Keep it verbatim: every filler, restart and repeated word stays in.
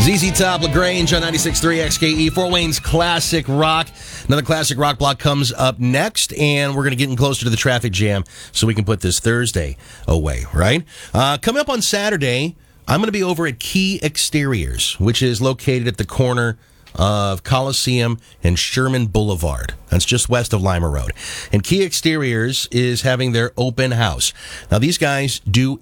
Z Z Top, LaGrange on ninety-six point three X K E, Fort Wayne's Classic Rock. Another Classic Rock block comes up next, and we're going to get in closer to the traffic jam so we can put this Thursday away, right? Uh, coming up on Saturday, I'm going to be over at Key Exteriors, which is located at the corner of Coliseum and Sherman Boulevard. That's just west of Lima Road. And Key Exteriors is having their open house. Now, these guys do